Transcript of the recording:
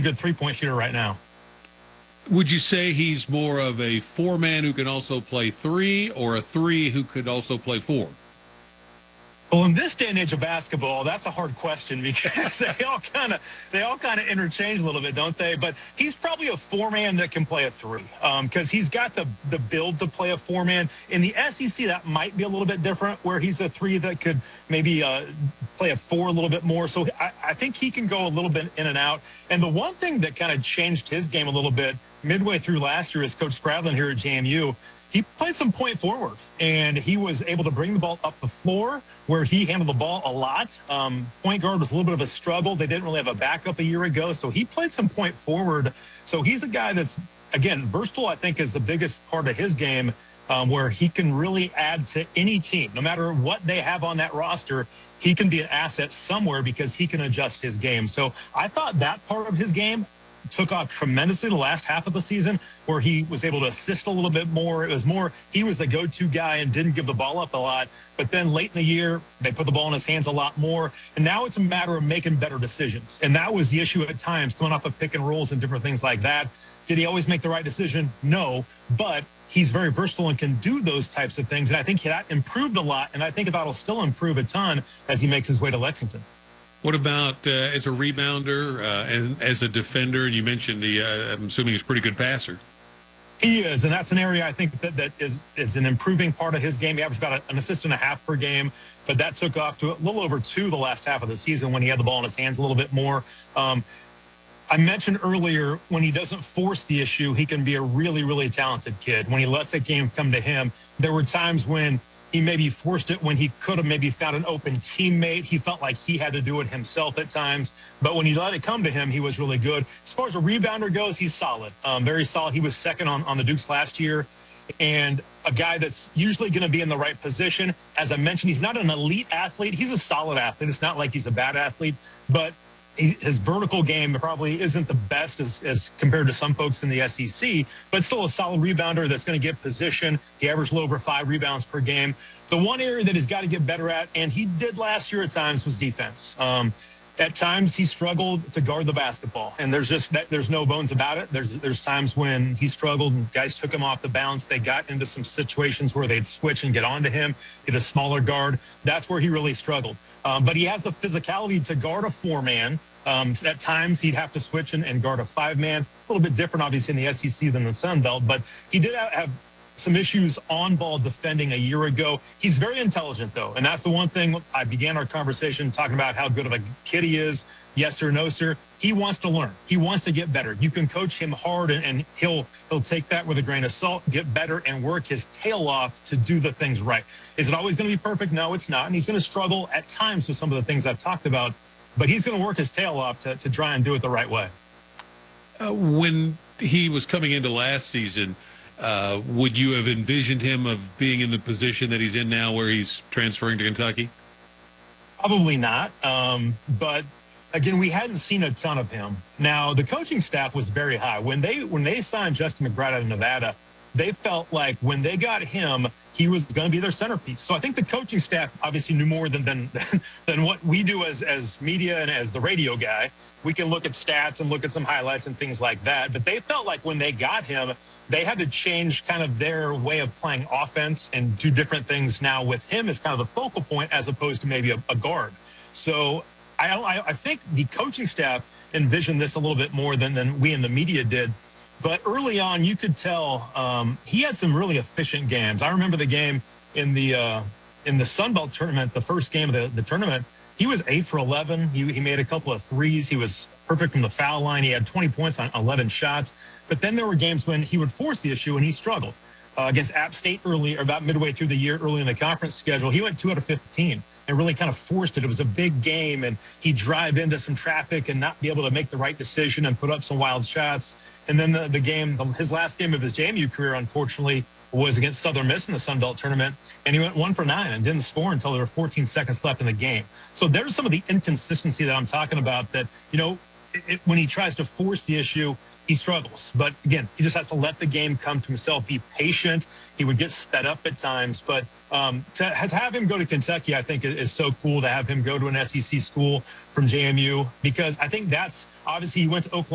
good three-point shooter right now. Would you say he's more of a four-man who can also play three, or a three who could also play four? Well, in this day and age of basketball, that's a hard question because they all kind of interchange a little bit, don't they? But he's probably a four-man that can play a three because he's got the build to play a four-man. In the SEC, that might be a little bit different, where he's a three that could maybe play a four a little bit more. So I think he can go a little bit in and out. And the one thing that kind of changed his game a little bit midway through last year is Coach Spradlin here at JMU. He played some point forward, and he was able to bring the ball up the floor where he handled the ball a lot. Point guard was a little bit of a struggle. They didn't really have a backup a year ago, so he played some point forward. So he's a guy that's, again, versatile, I think, is the biggest part of his game, where he can really add to any team. No matter what they have on that roster, he can be an asset somewhere because he can adjust his game. So I thought that part of his game took off tremendously the last half of the season, where he was able to assist a little bit more. It was more, he was the go-to guy and didn't give the ball up a lot. But then late in the year, they put the ball in his hands a lot more. And now it's a matter of making better decisions. And that was the issue at times, coming off of pick and rolls and different things like that. Did he always make the right decision? No. But he's very versatile and can do those types of things. And I think that improved a lot. And I think that'll still improve a ton as he makes his way to Lexington. What about as a rebounder, and as a defender? You mentioned I'm assuming he's a pretty good passer. He is, and that's an area I think that is an improving part of his game. He averaged about an assist and a half per game, but that took off to a little over 2 the last half of the season when he had the ball in his hands a little bit more. I mentioned earlier, when he doesn't force the issue, he can be a really, really talented kid. When he lets the game come to him, there were times when he maybe forced it when he could have maybe found an open teammate. He felt like he had to do it himself at times. But when he let it come to him, he was really good. As far as a rebounder goes, he's solid, very solid. He was second on the Dukes last year, and a guy that's usually going to be in the right position. As I mentioned, he's not an elite athlete. He's a solid athlete. It's not like he's a bad athlete, but his vertical game probably isn't the best as compared to some folks in the SEC, but still a solid rebounder that's going to get position. He averaged a little over 5 rebounds per game. The one area that he's got to get better at, and he did last year at times, was defense. At times he struggled to guard the basketball, and there's no bones about it. There's times when he struggled and guys took him off the bounce. They got into some situations where they'd switch and get onto him, get a smaller guard. That's where he really struggled. But he has the physicality to guard a 4-man. At times he'd have to switch and guard a 5-man. A little bit different, obviously, in the SEC than the Sun Belt, but he did have some issues on ball defending a year ago. He's very intelligent, though, and that's the one thing I began our conversation talking about, how good of a kid he is. Yes sir, no sir. He wants to learn. He wants to get better. You can coach him hard, and he'll take that with a grain of salt, get better, and work his tail off to do the things right. Is it always going to be perfect? No, it's not, and he's going to struggle at times with some of the things I've talked about, but he's going to work his tail off to try and do it the right way. When he was coming into last season, would you have envisioned him of being in the position that he's in now, where he's transferring to Kentucky? Probably not. But again, we hadn't seen a ton of him. Now, the coaching staff was very high. When they signed Justin McBride out of Nevada, they felt like when they got him, he was going to be their centerpiece. So I think the coaching staff obviously knew more than what we do as media and as the radio guy. We can look at stats and look at some highlights and things like that. But they felt like when they got him, they had to change kind of their way of playing offense and do different things now with him as kind of the focal point as opposed to maybe a guard. So I think the coaching staff envisioned this a little bit more than we in the media did. But early on, you could tell he had some really efficient games. I remember the game in the Sun Belt tournament, the first game of the tournament. He was 8 for 11. He made a couple of threes. He was perfect from the foul line. He had 20 points on 11 shots. But then there were games when he would force the issue and he struggled. Against App State early, or about midway through the year, early in the conference schedule, he went 2 out of 15 and really kind of forced it. It was a big game, and he'd drive into some traffic and not be able to make the right decision and put up some wild shots. And then his last game of his JMU career, unfortunately, was against Southern Miss in the Sun Belt tournament, and he went 1 for 9 and didn't score until there were 14 seconds left in the game. So there's some of the inconsistency that I'm talking about that, when he tries to force the issue, he struggles. But again, he just has to let the game come to himself, be patient. He would get sped up at times. But to have him go to Kentucky, I think is so cool, to have him go to an SEC school from JMU, because I think that's obviously he went to Oklahoma.